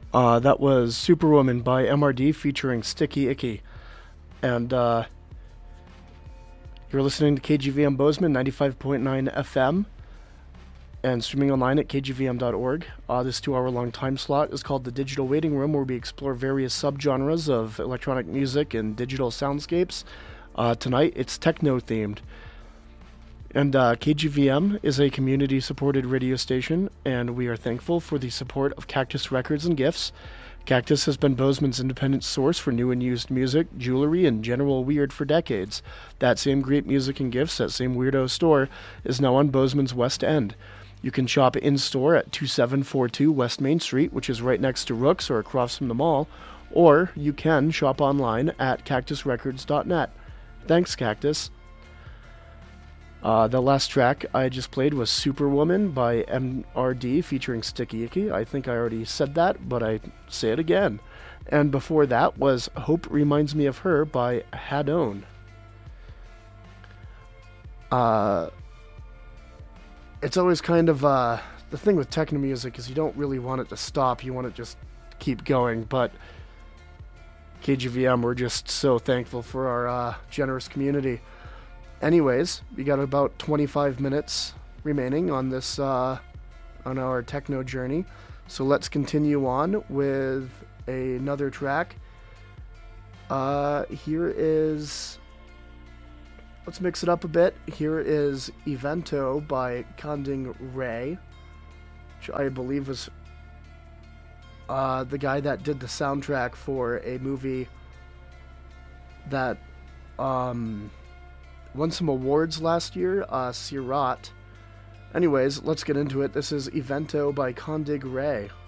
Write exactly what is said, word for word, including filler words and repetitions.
Uh, that was Superwoman by M R D featuring Sticky Icky. And uh, you're listening to K G V M Bozeman ninety-five point nine F M and streaming online at k g v m dot org. Uh, this two hour long time slot is called The Digital Waiting Room, where we explore various subgenres of electronic music and digital soundscapes. Uh, tonight, it's techno themed. And uh, K G V M is a community-supported radio station, and we are thankful for the support of Cactus Records and Gifts. Cactus has been Bozeman's independent source for new and used music, jewelry, and general weird for decades. That same great music and gifts, that same weirdo store, is now on Bozeman's West End. You can shop in-store at twenty-seven forty-two West Main Street, which is right next to Rook's or across from the mall, or you can shop online at cactus records dot net. Thanks, Cactus. Uh, the last track I just played was Superwoman by M R D featuring Sticky Icky. I think I already said that, but I say it again. And before that was Hope Reminds Me of Her by Hadone. Uh, it's always kind of, uh, the thing with techno music is you don't really want it to stop, you want it to just keep going, but K G V M, we're just so thankful for our uh, generous community. Anyways, we got about twenty-five minutes remaining on this uh, on our techno journey, so let's continue on with another track. Uh, here is, let's mix it up a bit. Here is Evento by Konding Ray, which I believe was uh, the guy that did the soundtrack for a movie that um. won some awards last year, uh, Sirat. Anyways, let's get into it. This is Evento by Kondig Ray.